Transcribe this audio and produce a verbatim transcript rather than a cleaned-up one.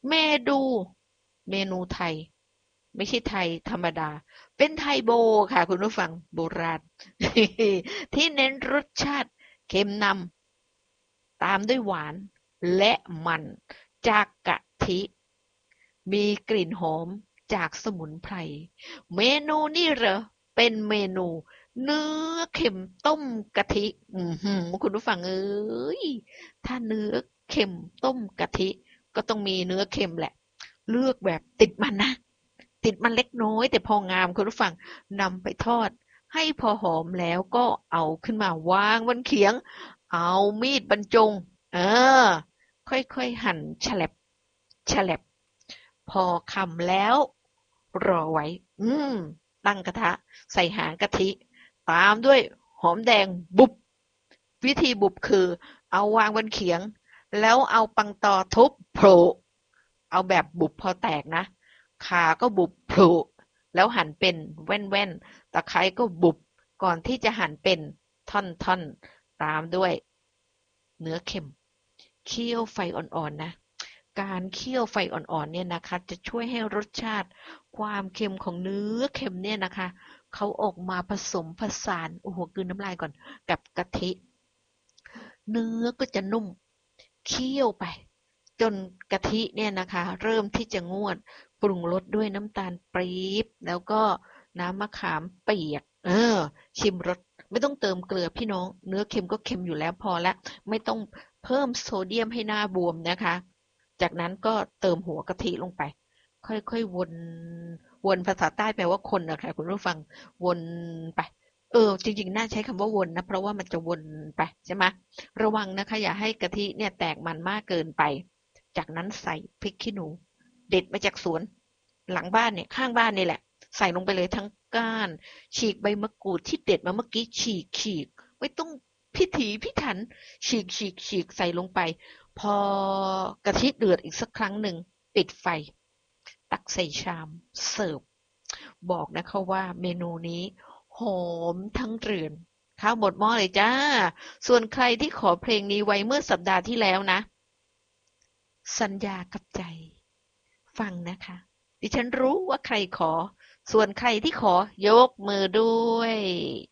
เมนูเมนูไทยไม่ใช่ไทยธรรมดาเป็นไทยโบค่ะคุณผู้ฟังโบราณที่เน้นรสชาติเค็มนำตามด้วยหวานและมันจากกะทิมีกลิ่นหอมจากสมุนไพรเมนูนี่เหรอเป็นเมนูเนื้อเค็มต้มกะทิอือหือคุณผู้ฟังเอ้ยถ้าเนื้อเค็มต้มกะทิก็ต้องมีเนื้อเค็มแหละ เลือกแบบติดมันนะติดมันเล็กน้อยแต่พองามคุณผู้ฟังนำไปทอดให้พอหอมแล้วก็เอาขึ้นมาวางบนเขียงเอามีดบรรจงเออค่อยๆหั่นแฉลบแฉลบพอคำแล้วรอไว้อืมตั้งกระทะใส่หางกะทิตามด้วยหอมแดงบุบวิธีบุบคือเอาวางบนเขียงแล้วเอาปังตอทุบโผล่ เอาแบบบุบพอแตกนะขาก็บุบพลุแล้วหั่นเป็นแว่นๆตะไคร้ก็บุบก่อนที่จะหั่นเป็นท่อนๆตามด้วยเนื้อเค็มเคี่ยวไฟอ่อนๆนะการเคี่ยวไฟอ่อนๆเนี่ยนะคะจะช่วยให้รสชาติความเค็มของเนื้อเค็มเนี่ยนะคะเขาออกมาผสมผสานโอ้โหกลืนน้ำลายก่อนกับกะทิเนื้อก็จะนุ่ม เคี่ยวไปจนกะทิเนี่ยนะคะเริ่มที่จะงวดปรุงรสด้วยน้ำตาลปี๊บแล้วก็น้ำมะขามเปียกเออชิมรสไม่ต้องเติมเกลือพี่น้องเนื้อเค็มก็เค็มอยู่แล้วพอละไม่ต้องเพิ่มโซเดียมให้หน้าบวมนะคะจากนั้นก็เติมหัวกะทิลงไปค่อยๆวนวนภาษาใต้แปลว่าคนนะคะคุณผู้ฟังวนไปเออจริงๆน่าใช้คำว่าวนนะเพราะว่ามันจะวนไปใช่ไหม ระวังนะคะอย่าให้กะทิเนี่ยแตกมันมากเกินไปจากนั้นใส่พริกขี้หนูเด็ดมาจากสวนหลังบ้านเนี่ยข้างบ้านนี่แหละใส่ลงไปเลยทั้งก้านฉีกใบมะกรูดที่เด็ดมาเมื่อกี้ฉีกฉีกไม่ต้องพิถีพิถันฉีกฉีกฉีกใส่ลงไปพอกะทิเดือดอีกสักครั้งหนึ่งปิดไฟตักใส่ชามเสิร์ฟบอกนะคะว่าเมนูนี้หอมทั้งเรือนข้าวหมดหม้อเลยจ้า ส่วนใครที่ขอเพลงนี้ไว้เมื่อสัปดาห์ที่แล้วนะสัญญากับใจฟังนะคะดิฉันรู้ว่าใครขอส่วนใครที่ขอยกมือด้วย